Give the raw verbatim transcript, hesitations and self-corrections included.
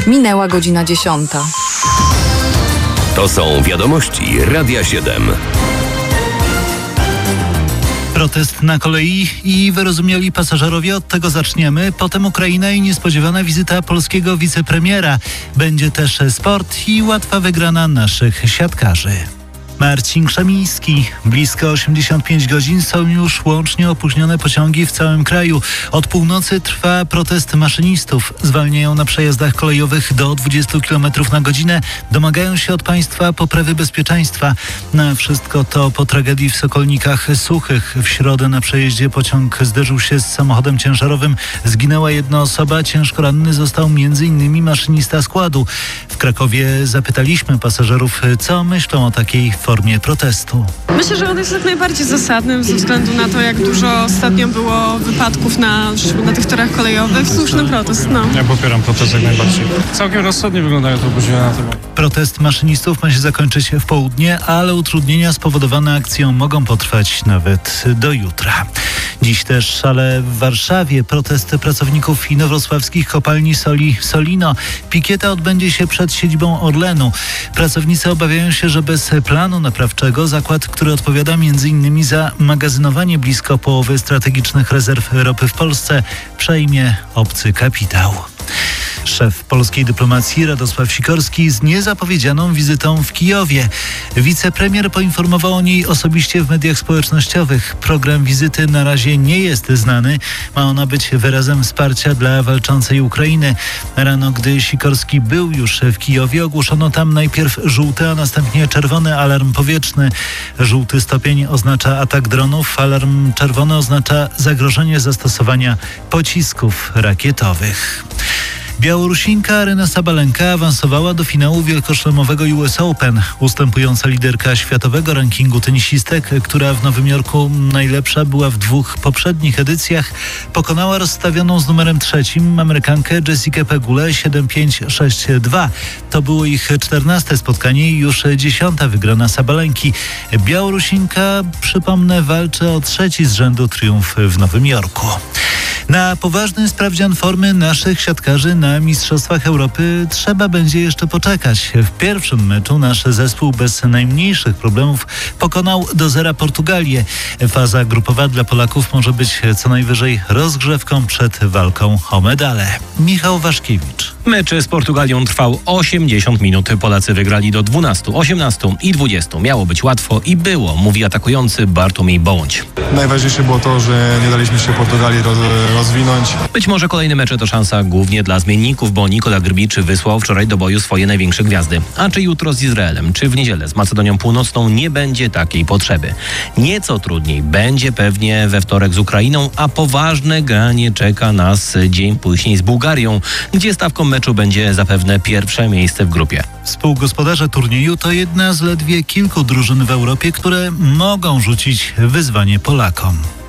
Minęła godzina dziesiąta. To są wiadomości Radia siedem. Protest na kolei i wyrozumiali pasażerowie. Od tego zaczniemy. Potem Ukraina i niespodziewana wizyta polskiego wicepremiera. Będzie też sport i łatwa wygrana naszych siatkarzy. Marcin Krzemiński. Blisko osiemdziesiąt pięć godzin są już łącznie opóźnione pociągi w całym kraju. Od północy trwa protest maszynistów. Zwalniają na przejazdach kolejowych do dwadzieścia kilometrów na godzinę. Domagają się od państwa poprawy bezpieczeństwa. Na wszystko to po tragedii w Sokolnikach Suchych. W środę na przejeździe pociąg zderzył się z samochodem ciężarowym. Zginęła jedna osoba. Ciężko ranny został między innymi maszynista składu. W Krakowie zapytaliśmy pasażerów, co myślą o takiej formie protestu. Myślę, że on jest jak najbardziej zasadny ze względu na to, jak dużo ostatnio było wypadków na, na tych torach kolejowych. Słuszny protest, no. Ja popieram protest jak najbardziej. Całkiem rozsądnie wyglądają te opóźnienia na tym. Protest maszynistów ma się zakończyć w południe, ale utrudnienia spowodowane akcją mogą potrwać nawet do jutra. Dziś też, ale w Warszawie protest pracowników inowrocławskich kopalni soli Solino. Pikieta odbędzie się przed siedzibą Orlenu. Pracownicy obawiają się, że bez planu naprawczego zakład, który odpowiada między innymi za magazynowanie blisko połowy strategicznych rezerw ropy w Polsce, przejmie obcy kapitał. Szef polskiej dyplomacji Radosław Sikorski z niezapowiedzianą wizytą w Kijowie. Wicepremier poinformował o niej osobiście w mediach społecznościowych. Program wizyty na razie nie jest znany. Ma ona być wyrazem wsparcia dla walczącej Ukrainy. Rano, gdy Sikorski był już w Kijowie, ogłoszono tam najpierw żółty, a następnie czerwony alarm powietrzny. Żółty stopień oznacza atak dronów, alarm czerwony oznacza zagrożenie zastosowania pocisków rakietowych. Białorusinka Aryna Sabalenka awansowała do finału wielkoszlemowego U S Open. Ustępująca liderka światowego rankingu tenisistek, która w Nowym Jorku najlepsza była w dwóch poprzednich edycjach, pokonała rozstawioną z numerem trzecim Amerykankę Jessikę Pegulę siedem pięć sześć dwa. To było ich czternaste spotkanie i już dziesiąta wygrana Sabalenki. Białorusinka, przypomnę, walczy o trzeci z rzędu triumf w Nowym Jorku. Na poważny sprawdzian formy naszych siatkarzy na Mistrzostwach Europy trzeba będzie jeszcze poczekać. W pierwszym meczu nasz zespół bez najmniejszych problemów pokonał do zera Portugalię. Faza grupowa dla Polaków może być co najwyżej rozgrzewką przed walką o medale. Michał Waszkiewicz. Mecz z Portugalią trwał osiemdziesiąt minut. Polacy wygrali do dwunastu, osiemnastu i dwudziestu. Miało być łatwo i było, mówi atakujący Bartłomiej Bołądź. Najważniejsze było to, że nie daliśmy się Portugalii roz, rozwinąć. Być może kolejne mecze to szansa głównie dla zmienników, bo Nikola Grbicz wysłał wczoraj do boju swoje największe gwiazdy. A czy jutro z Izraelem, czy w niedzielę z Macedonią Północną nie będzie takiej potrzeby. Nieco trudniej będzie pewnie we wtorek z Ukrainą, a poważne granie czeka nas dzień później z Bułgarią, gdzie stawką meczu będzie zapewne pierwsze miejsce w grupie. Współgospodarze turnieju to jedna z ledwie kilku drużyn w Europie, które mogą rzucić wyzwanie Polakom.